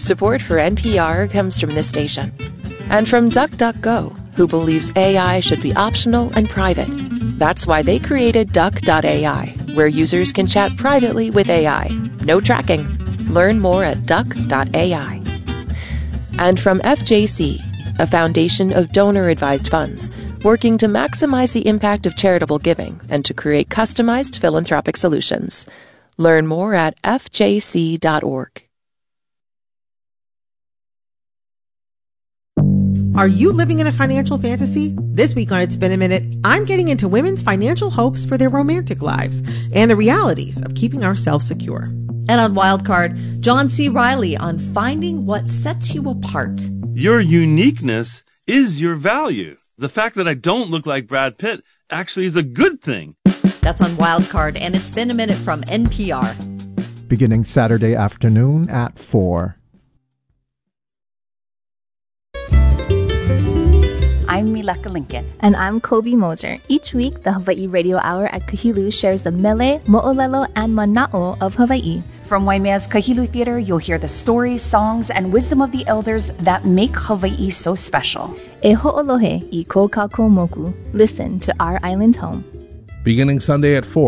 Support for NPR comes from this station. And from DuckDuckGo, who believes AI should be optional and private. That's why they created Duck.ai, where users can chat privately with AI. No tracking. Learn more at Duck.ai. And from FJC, a foundation of donor-advised funds, working to maximize the impact of charitable giving and to create customized philanthropic solutions. Learn more at fjc.org. Are you living in a financial fantasy? This week on It's Been a Minute, I'm getting into women's financial hopes for their romantic lives and the realities of keeping ourselves secure. And on Wildcard, John C. Reilly on finding what sets you apart. Your uniqueness is your value. The fact that I don't look like Brad Pitt actually is a good thing. That's on Wildcard, and It's Been a Minute from NPR. Beginning Saturday afternoon at 4. I'm Milaka Lincoln. And I'm Kobe Moser. Each week, the Hawaii Radio Hour at Kahilu shares the mele, mo'olelo, and mana'o of Hawaii. From Waimea's Kahilu Theater, you'll hear the stories, songs, and wisdom of the elders that make Hawaii so special. E ho'olohe I ko kākou moku. Listen to our island home. Beginning Sunday at 4.